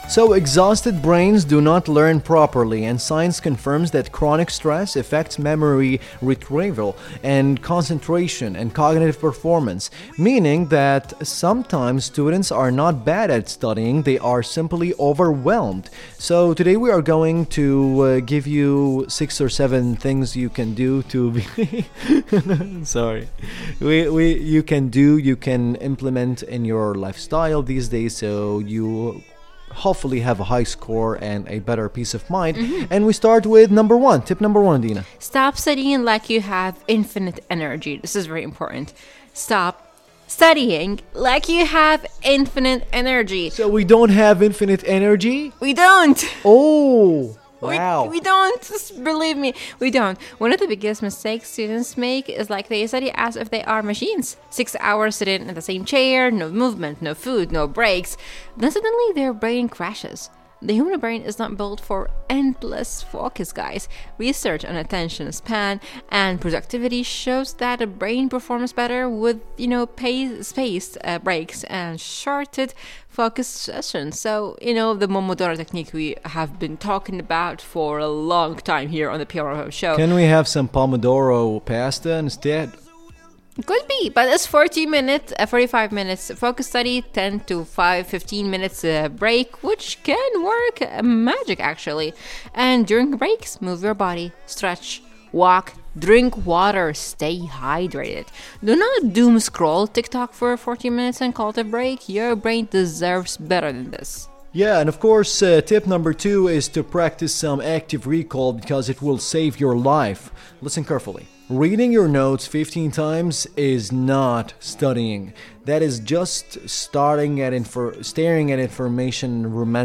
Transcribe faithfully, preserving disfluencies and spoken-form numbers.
So, exhausted brains do not learn properly, and science confirms that chronic stress affects memory retrieval and concentration and cognitive performance, meaning that sometimes students are not bad at studying, they are simply overwhelmed. So, today we are going to uh, give you six or seven things you can do to be. Sorry. We, we, you can do, you can implement in your lifestyle these days so you hopefully have a high score and a better peace of mind. Mm-hmm. And we start with number one. Tip number one, Dina. Stop studying like you have infinite energy. This is very important. Stop studying like you have infinite energy. So we don't have infinite energy? We don't. Oh, wow. We, we don't. Just believe me, we don't. One of the biggest mistakes students make is like they study as if they are machines. Six hours sitting in the same chair, no movement, no food, no breaks. Then suddenly their brain crashes. The human brain is not built for endless focus, guys. Research on attention span and productivity shows that a brain performs better with, you know, pay, spaced uh, breaks and shorted focus sessions. So, you know, the Pomodoro technique we have been talking about for a long time here on the P R O show. Can we have some Pomodoro pasta instead? Could be, but it's forty minutes, uh, forty-five minutes focus study, ten to five, fifteen minutes uh, break, which can work uh, magic actually. And during breaks, move your body, stretch, walk, drink water, stay hydrated. Do not doom scroll TikTok for forty minutes and call it a break. Your brain deserves better than this. Yeah, and of course, uh, tip number two is to practice some active recall because it will save your life. Listen carefully. Reading your notes fifteen times is not studying. That is just starting at infor- staring at information